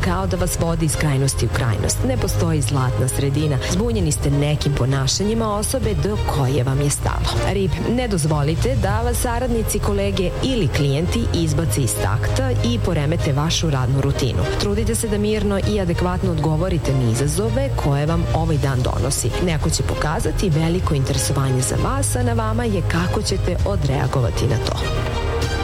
kao da vas vodi iz krajnosti u krajnost. Ne postoji zlatna sredina. Zbunjeni ste nekim ponašanjima osobe do koje vam je stalo. Rib, ne dozvolite da vas saradnici, kolege ili klijenti izbace iz takta i poremete vašu radnu rutinu. Trudite se da mirno i adekvatno odgovorite na izazove koje vam ovaj dan donosi. Neko će pokazati veliko interesovanje za vas, a na vama je kako ćete odreagovati na to.